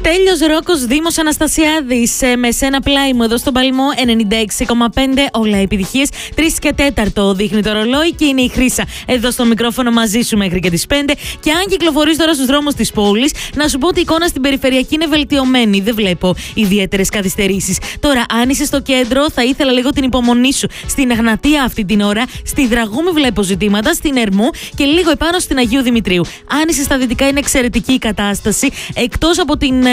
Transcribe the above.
Στέλιος Ρόκος, Δήμος Αναστασιάδης, με σένα πλάι μου εδώ στον Παλμό 96,5. Όλα επιτυχίες. 3 και 4 δείχνει το ρολόι και είναι η Χρύσα εδώ στο μικρόφωνο μαζί σου μέχρι και τις 5. Και αν κυκλοφορείς τώρα στους δρόμους της πόλης, να σου πω ότι η εικόνα στην περιφερειακή είναι βελτιωμένη. Δεν βλέπω ιδιαίτερες καθυστερήσεις. Τώρα, αν είσαι στο κέντρο, θα ήθελα λίγο την υπομονή σου. Στην Εγνατία αυτή την ώρα, στη Δραγούμη βλέπω ζητήματα, στην Ερμού και λίγο επάνω στην Αγίου Δημητρίου. Αν είσαι στα δυτικά, είναι εξαιρετική η κατάσταση. Εκτός από την